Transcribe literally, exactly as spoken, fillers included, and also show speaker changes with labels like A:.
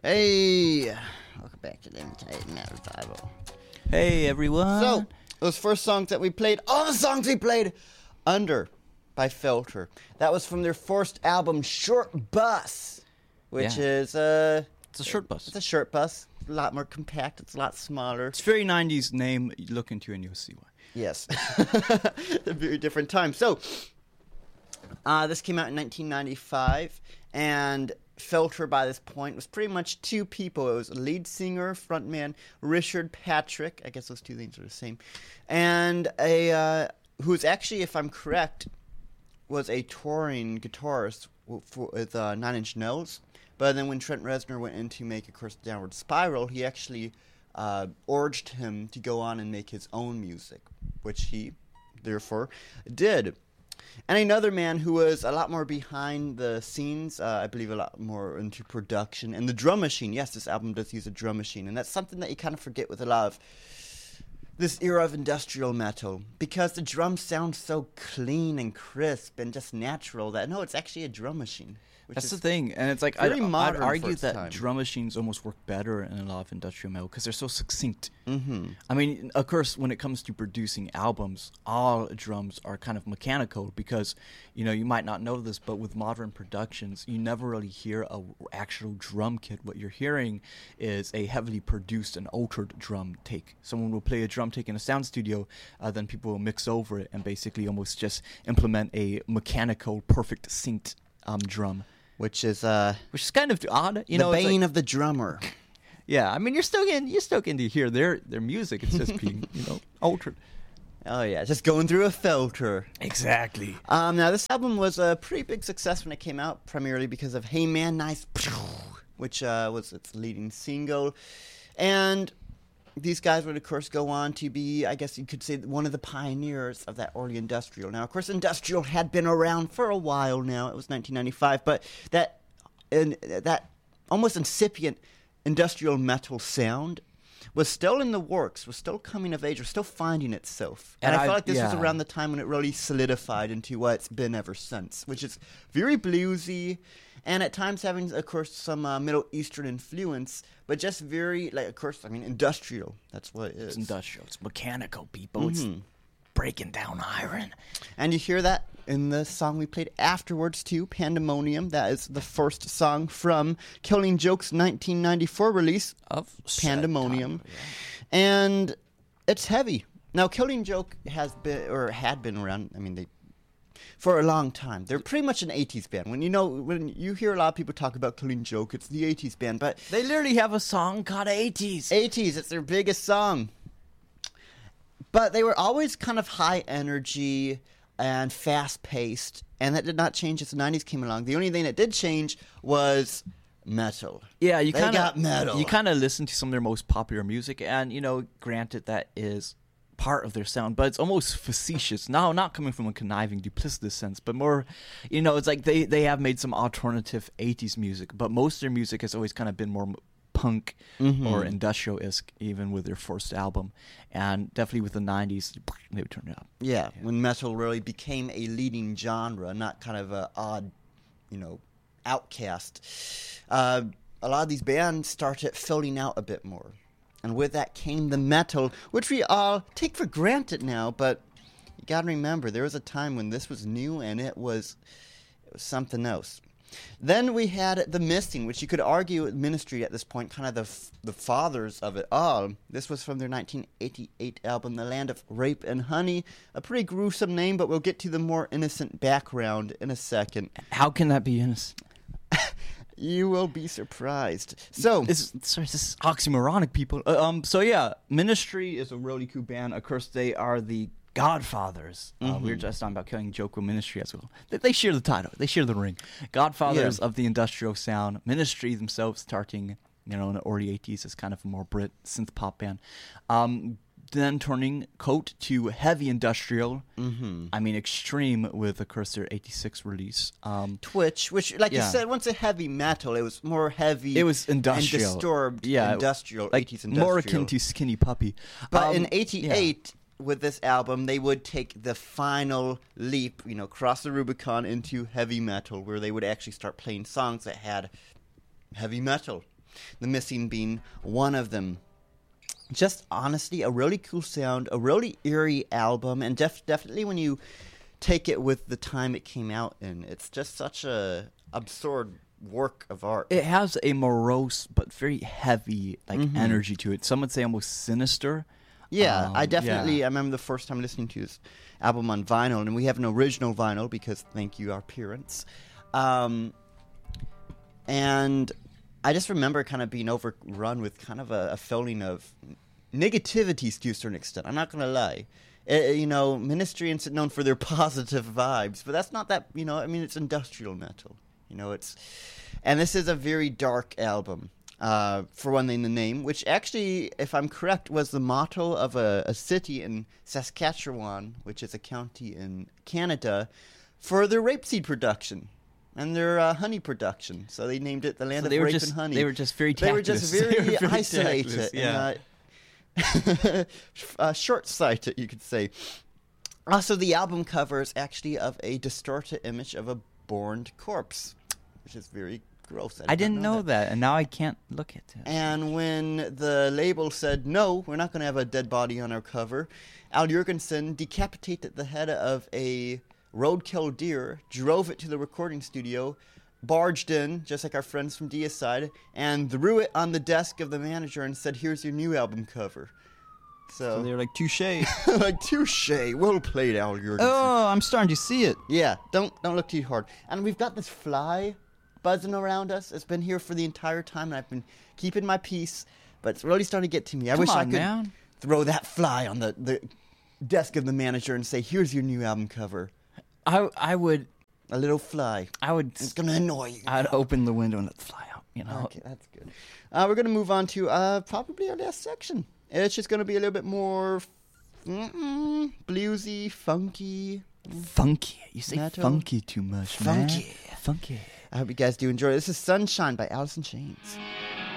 A: Hey, welcome back to the Titan Metal Bible.
B: Hey everyone.
A: So, those first songs that we played, all the songs we played, Under by Filter. That was from their first album, Short Bus, which
B: Yeah.
A: is uh,
B: It's a short bus.
A: it's a short bus. It's a lot more compact. It's a lot smaller.
B: It's very nineties name. You look into and you'll see why.
A: Yes, a very different time. So, uh, this came out in nineteen ninety-five, and Filter by this point was pretty much two people. It was a lead singer, frontman Richard Patrick. I guess those two things are the same, and a uh, who's actually, if I'm correct, was a touring guitarist for, with uh, Nine Inch Nails. But then when Trent Reznor went in to make, of course, Downward Spiral, he actually uh, urged him to go on and make his own music, which he, therefore, did. And another man who was a lot more behind the scenes, uh, I believe a lot more into production, and the drum machine. Yes, this album does use a drum machine, and that's something that you kind of forget with a lot of this era of industrial metal, because the drums sound so clean and crisp and just natural that, no, it's actually a drum machine. Which
B: That's
A: is
B: the thing, and it's like I'd,
A: very
B: I'd
A: modern for
B: argue
A: its
B: that
A: time.
B: drum machines almost work better in a lot of industrial metal because they're so succinct.
A: Mm-hmm.
B: I mean, of course, when it comes to producing albums, all drums are kind of mechanical because, you know, you might not know this, but with modern productions, you never really hear a actual drum kit. What you're hearing is a heavily produced and altered drum take. Someone will play a drum take in a sound studio, uh, then people will mix over it and basically almost just implement a mechanical, perfect synced um, drum.
A: Which is uh,
B: Which is kind of odd, you
A: the
B: know. it's
A: bane
B: like-
A: of the drummer.
B: yeah, I mean, you're still getting you're still getting to hear their their music. It's just being, you know, altered.
A: Oh, yeah, just going through a filter.
B: Exactly.
A: Um, now, this album was a pretty big success when it came out, primarily because of Hey Man Nice, which uh, was its leading single. And these guys would, of course, go on to be, I guess you could say, one of the pioneers of that early industrial. Now, of course, industrial had been around for a while now. It was nineteen ninety-five, but that and that almost incipient industrial metal sound was still in the works, was still coming of age, was still finding itself. And,
B: And
A: I felt
B: I-
A: like this was
B: yeah.
A: around the time when it really solidified into what it's been ever since, which is very bluesy, and at times having, of course, some uh, Middle Eastern influence, but just very, like, of course, I mean, industrial. That's what it is.
B: It's industrial. It's mechanical, people. It's
A: Mhm.
B: breaking down iron.
A: And you hear that in the song we played afterwards, too, Pandemonium. That is the first song from Killing Joke's nineteen ninety-four release,
B: Of
A: Pandemonium.
B: said title,
A: And it's heavy. Now, Killing Joke has been, or had been around, I mean, they for a long time. They're pretty much an eighties band. When you know, when you hear a lot of people talk about Killing Joke, it's the eighties band, but
B: yeah. They literally have a song called eighties.
A: eighties, it's their biggest song. But they were always kind of high energy and fast paced, and that did not change as the nineties came along. The only thing that did change was metal.
B: Yeah, you
A: They
B: kind
A: got
B: of
A: metal.
B: You kind of listen to some of their most popular music, and you know, granted that is part of their sound, but it's almost facetious. Now, not coming from a conniving, duplicitous sense, but more, you know, it's like they they have made some alternative eighties music, but most of their music has always kind of been more m- punk
A: Mhm.
B: or industrial-esque, even with their first album, and definitely with the nineties, they would turn it up.
A: Yeah, when metal really became a leading genre, not kind of a odd, you know, outcast. Uh, a lot of these bands started filling out a bit more. And with that came the metal, which we all take for granted now, but you gotta remember, there was a time when this was new and it was, it was something else. Then we had The Missing, which you could argue Ministry at this point, kind of the f- the fathers of it all. This was from their nineteen eighty-eight album, The Land of Rape and Honey. A pretty gruesome name, but we'll get to the more innocent background in a second.
B: How can that be innocent?
A: You will be surprised. So,
B: It's, sorry, this is oxymoronic, people. Uh, um, so yeah, Ministry is a really cool band. Of course, they are the Godfathers. Uh, we were just talking about Killing Joke with Ministry as well. They, they share the title. They share the ring. Godfathers
A: Yeah.
B: of the industrial sound. Ministry themselves starting, you know, in the early eighties as kind of a more Brit synth pop band. Um, then turning coat to heavy industrial.
A: mhm.
B: I mean, extreme with, of course, their eighty-six release. Um,
A: Twitch, which, like
B: Yeah.
A: you said, once a heavy metal, it was more heavy.
B: it was industrial.
A: and disturbed.
B: Yeah,
A: industrial,
B: like
A: eighties industrial.
B: more akin to Skinny Puppy.
A: But
B: Um,
A: in eighty-eight, with this album, they would take the final leap, you know, cross the Rubicon into heavy metal, where they would actually start playing songs that had heavy metal. The Missing being one of them. Just honestly, a really cool sound, a really eerie album, and def- definitely when you take it with the time it came out in, it's just such a absurd work of art.
B: It has a morose but very heavy like
A: Mhm.
B: energy to it. Some would say almost sinister.
A: Yeah,
B: Um,
A: I definitely,
B: yeah.
A: I remember the first time listening to this album on vinyl, and we have an original vinyl because thank you, our parents. Um, and I just remember kind of being overrun with kind of a, a feeling of negativity to a certain extent. I'm not going to lie. Uh, you know, Ministry is known for their positive vibes, but that's not that, you know, I mean, it's industrial metal. You know, it's, and this is a very dark album. Uh, for one thing, the name, which actually, if I'm correct, was the motto of a, a city in Saskatchewan, which is a county in Canada, for their rapeseed production and their uh, honey production. So they named it the land
B: So
A: of
B: they were
A: rape
B: just
A: and honey.
B: they were just very
A: They were just
B: tactless.
A: very,
B: They were very
A: isolated,
B: tactless, yeah.
A: and, uh, uh, short-sighted, you could say. Also, the album cover is actually of a distorted image of a burned corpse, which is very gross.
B: I
A: did
B: didn't
A: not
B: know that, and now I can't look at it.
A: And when the label said, no, we're not going to have a dead body on our cover, Al Jurgensen decapitated the head of a roadkill deer, drove it to the recording studio, barged in, just like our friends from Deicide, and threw it on the desk of the manager and said, here's your new album cover.
B: So
A: So,
B: they were like, touche.
A: like, touche, well played, Al Jurgensen.
B: Oh, I'm starting to see it.
A: Yeah, don't don't look too hard. And we've got this fly buzzing around us. It's been here for the entire time, and I've been keeping my peace, but it's really starting to get to me. I
B: Come
A: wish I
B: on,
A: could
B: man.
A: throw that fly on the, the desk of the manager and say, here's your new album cover.
B: I I would
A: A little fly.
B: I would
A: It's going to annoy you.
B: I'd open the window and let it fly out. You know.
A: Okay, that's good. Uh, we're going to move on to uh, probably our last section. It's just going to be a little bit more mm-mm, bluesy, funky.
B: Funky. You say
A: Metal.
B: funky too much, man.
A: Funky.
B: Funky.
A: I hope you guys do enjoy. This is Sunshine by Alice in Chains.